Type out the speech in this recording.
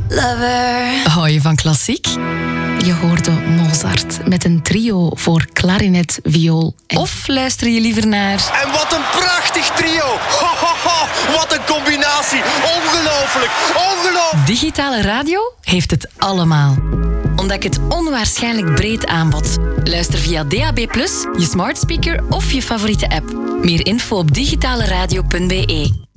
Lover. Hou je van klassiek? Je hoorde Mozart met een trio voor klarinet, viool Of luister je liever naar... En wat een prachtig trio! Ho, ho, ho. Wat een combinatie! Ongelooflijk! Ongelooflijk! Digitale radio heeft het allemaal. Ontdek het onwaarschijnlijk breed aanbod. Luister via DAB+, je smart speaker of je favoriete app. Meer info op digitaleradio.be.